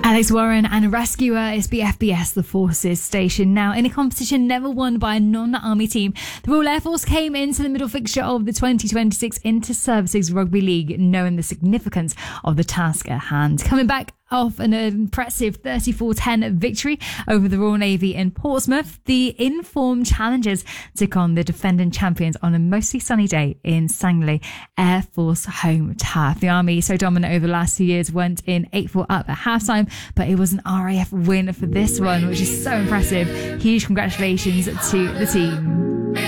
Alex Warren and Rescuer is BFBS, the Forces station. Now, in a competition never won by a non-Army team, the Royal Air Force came into the middle fixture of the 2026 Inter-Services Rugby League, knowing the significance of the task at hand. Coming back off an impressive 34-10 victory over the Royal Navy in Portsmouth, the informed challengers took on the defending champions on a mostly sunny day in Sangley Air Force home turf. The Army, so dominant over the last 2 years, went in 8-4 up at halftime, but it was an RAF win for this one, which is so impressive. Huge congratulations to the team.